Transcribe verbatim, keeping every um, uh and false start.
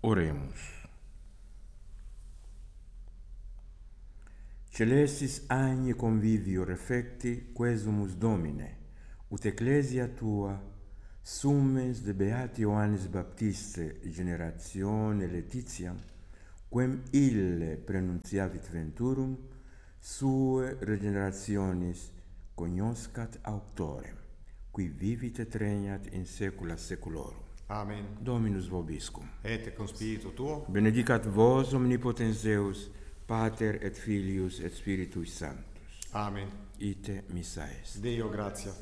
Oremus. Celestis agni convivio refecti quesumus Domine, ut ecclesia tua, summes de beati Ioannis Baptiste generatione Laetitiam, quem ille prenuntiavit venturum, sue regenerationis cognoscat auctorem, qui vivit et regnat in saecula saeculorum. Amen. Dominus vobiscum. Et cum spiritu tuo. Benedicat vos omnipotens Deus, Pater et Filius et Spiritus Sanctus. Amen. Ite missa est. Deo gratia.